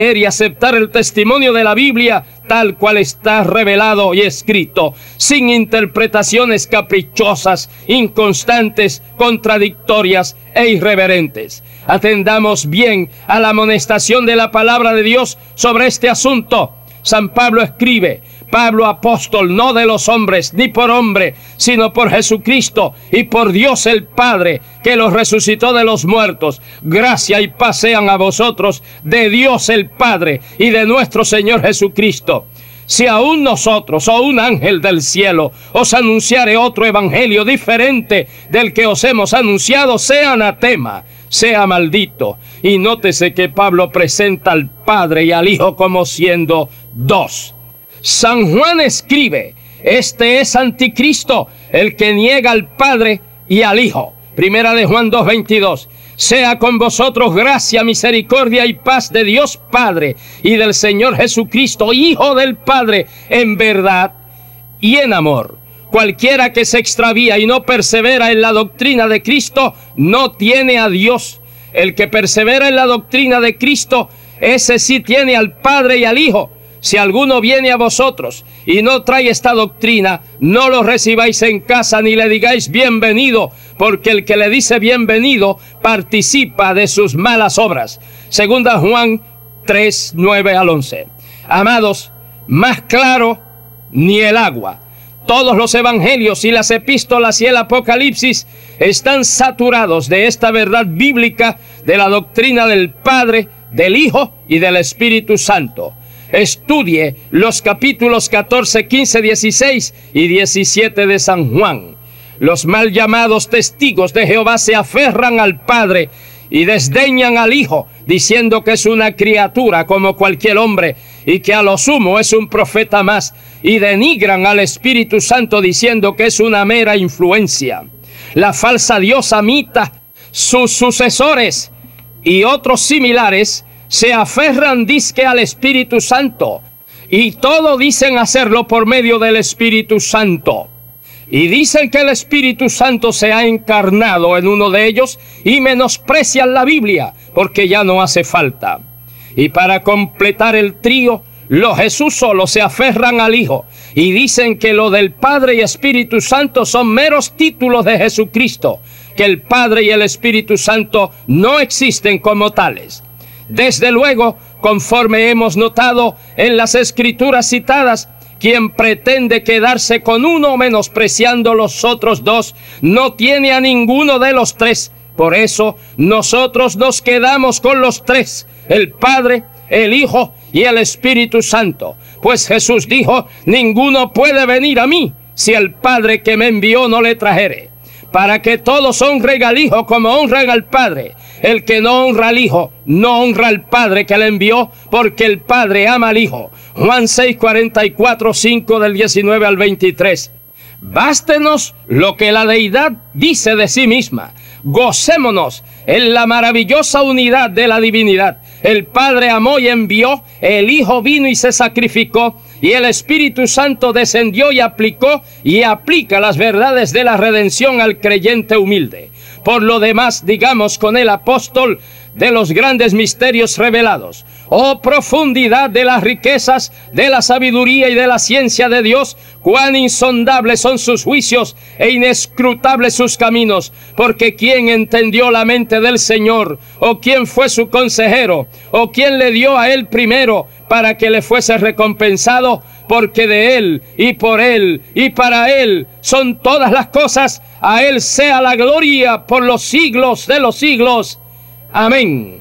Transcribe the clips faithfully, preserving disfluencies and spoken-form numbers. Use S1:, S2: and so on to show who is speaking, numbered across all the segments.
S1: y aceptar el testimonio de la Biblia tal cual está revelado y escrito, sin interpretaciones caprichosas, inconstantes, contradictorias e irreverentes. Atendamos bien a la amonestación de la palabra de Dios sobre este asunto. San Pablo escribe: Pablo, apóstol, no de los hombres, ni por hombre, sino por Jesucristo y por Dios el Padre, que los resucitó de los muertos. Gracia y paz sean a vosotros de Dios el Padre y de nuestro Señor Jesucristo. Si aún nosotros o un ángel del cielo os anunciare otro evangelio diferente del que os hemos anunciado, sea anatema, sea maldito. Y nótese que Pablo presenta al Padre y al Hijo como siendo dos. San Juan escribe: este es anticristo, el que niega al Padre y al Hijo. Primera de Juan dos veintidós. Sea con vosotros gracia, misericordia y paz de Dios Padre y del Señor Jesucristo, Hijo del Padre, en verdad y en amor. Cualquiera que se extravía y no persevera en la doctrina de Cristo, no tiene a Dios. El que persevera en la doctrina de Cristo, ese sí tiene al Padre y al Hijo. Si alguno viene a vosotros y no trae esta doctrina, no lo recibáis en casa ni le digáis bienvenido, porque el que le dice bienvenido participa de sus malas obras. Segunda Juan tres, nueve al once. Amados, más claro ni el agua. Todos los evangelios y las epístolas y el Apocalipsis están saturados de esta verdad bíblica de la doctrina del Padre, del Hijo y del Espíritu Santo. Estudie los capítulos catorce, quince, dieciséis y diecisiete de San Juan. Los mal llamados testigos de Jehová se aferran al Padre y desdeñan al Hijo, diciendo que es una criatura como cualquier hombre y que a lo sumo es un profeta más, y denigran al Espíritu Santo diciendo que es una mera influencia. La falsa diosa Mita, sus sucesores y otros similares se aferran dizque al Espíritu Santo, y todo dicen hacerlo por medio del Espíritu Santo. Y dicen que el Espíritu Santo se ha encarnado en uno de ellos y menosprecian la Biblia porque ya no hace falta. Y para completar el trío, los Jesús solo se aferran al Hijo y dicen que lo del Padre y Espíritu Santo son meros títulos de Jesucristo, que el Padre y el Espíritu Santo no existen como tales. Desde luego, conforme hemos notado en las escrituras citadas, quien pretende quedarse con uno menospreciando los otros dos, no tiene a ninguno de los tres. Por eso, nosotros nos quedamos con los tres, el Padre, el Hijo y el Espíritu Santo. Pues Jesús dijo: ninguno puede venir a mí si el Padre que me envió no le trajere. Para que todos honren al Hijo como honran al Padre. El que no honra al Hijo, no honra al Padre que le envió, porque el Padre ama al Hijo. Juan seis, cuarenta y cuatro, cinco del diecinueve al veintitrés. Bástenos lo que la deidad dice de sí misma. Gocémonos en la maravillosa unidad de la divinidad. El Padre amó y envió, el Hijo vino y se sacrificó, y el Espíritu Santo descendió y aplicó y aplica las verdades de la redención al creyente humilde. Por lo demás, digamos con el apóstol de los grandes misterios revelados: oh profundidad de las riquezas, de la sabiduría y de la ciencia de Dios, cuán insondables son sus juicios e inescrutables sus caminos, porque ¿quién entendió la mente del Señor? ¿O quién fue su consejero? ¿O quién le dio a él primero para que le fuese recompensado? Porque de él, y por él, y para él son todas las cosas. A él sea la gloria por los siglos de los siglos. Amén.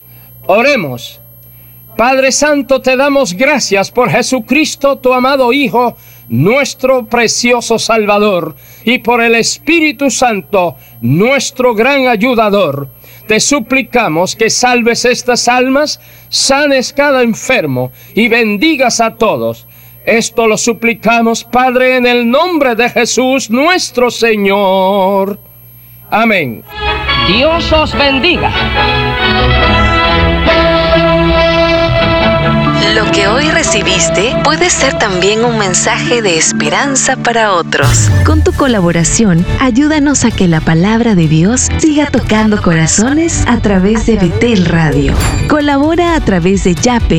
S1: Oremos. Padre Santo, te damos gracias por Jesucristo, tu amado Hijo, nuestro precioso Salvador, y por el Espíritu Santo, nuestro gran ayudador. Te suplicamos que salves estas almas, sanes cada enfermo y bendigas a todos. Esto lo suplicamos, Padre, en el nombre de Jesús, nuestro Señor. Amén. Dios os bendiga.
S2: Lo que hoy recibimos recibiste puede ser también un mensaje de esperanza para otros. Con tu colaboración, ayúdanos a que la palabra de Dios siga tocando corazones a través de Betel Radio. Colabora a través de Yape